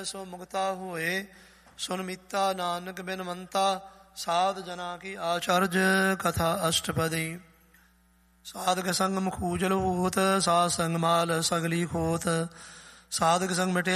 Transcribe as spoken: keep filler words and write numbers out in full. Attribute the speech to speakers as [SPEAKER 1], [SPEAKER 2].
[SPEAKER 1] ਸੋ ਮੁਕਤਾ ਹੋਏ। ਸੁਨ ਮੀਤਾ ਨਾਨਕ ਬਿਨ ਮੰਤਾ ਸਾਧ ਜਨਾ ਕੀ ਆਚਰਜ ਕਥਾ ਅਸ਼ਟਪਦੀ। ਸਾਧਕ ਸੰਗ ਮਖੂਜਲ ਹੋਤ ਸਾਧ ਸੰਗ ਮਾਲ ਸਗਲੀ ਖੋਤ। ਸਾਧਕ ਸੰਗ ਮਿਟੇ